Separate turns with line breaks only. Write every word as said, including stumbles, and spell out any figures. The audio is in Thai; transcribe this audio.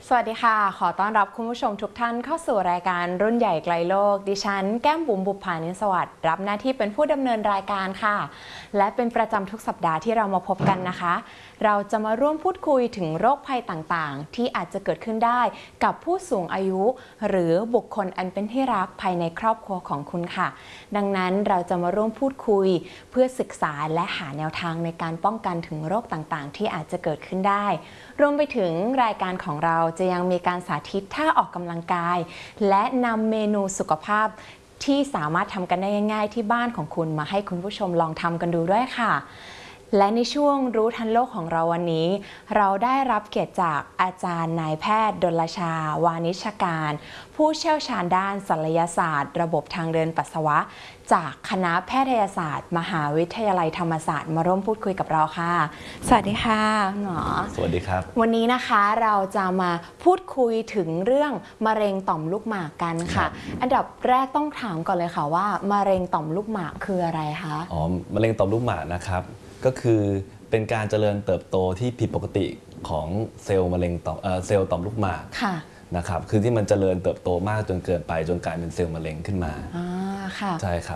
สวัสดีค่ะขอต้อนรับคุณผู้ชมทุกท่านเข้าสู่รายการรุ่นใหญ่ไกลโลกดิฉันแก้มบุ๋มบุภานินสวัสดิ์รับหน้าที่เป็นผู้ดำเนินรายการค่ะและเป็นประจำทุกสัปดาห์ที่เรามาพบกันนะคะเราจะมาร่วมพูดคุยถึงโรคภัยต่างๆที่อาจจะเกิดขึ้นได้กับผู้สูงอายุหรือบุคคลอันเป็นที่รักภายในครอบครัวของคุณค่ะดังนั้นเราจะมาร่วมพูดคุยเพื่อศึกษาและหาแนวทางในการป้องกันถึงโรคต่างๆที่อาจจะเกิดขึ้นได้รวมไปถึงรายการของเราจะยังมีการสาธิตท่าออกกำลังกายและนำเมนูสุขภาพที่สามารถทำกันได้ง่ายๆที่บ้านของคุณมาให้คุณผู้ชมลองทำกันดูด้วยค่ะและในช่วงรู้ทันโลกของเราวันนี้เราได้รับเกียรติจากอาจารย์นายแพทย์ดลชาวานิชการผู้เชี่ยวชาญด้านศัลยศาสตร์ระบบทางเดินปัสสาวะจากคณะแพทยศาสตร์มหาวิทยาลัยธรรมศาสตร์มาร่วมพูดคุยกับเราค่ะสวัสดีค่ะหมอ
สวัสดีครับวัน
นี้นะคะเราจะมาพูดคุยถึงเรื่องมะเร็งต่อมลูกหมากกันค่ะอันดับแรกต้องถามก่อนเลยค่ะว่ามะเร็งต่อมลูกหมากคืออะไรคะ
อ๋อมะเร็งต่อมลูกหมากนะครับก็คือเป็นการเจริญเติบโตที่ผิดปกติของเซลล์มะเร็งต่อมเซลล์ต่อมลูกหมากนะครับคือที่มันเจริญเติบโตมากจนเกินไปจนกลายเป็นเซลล์มะเร็งขึ้นมา
อ่าค่ะ
ใช่ครับ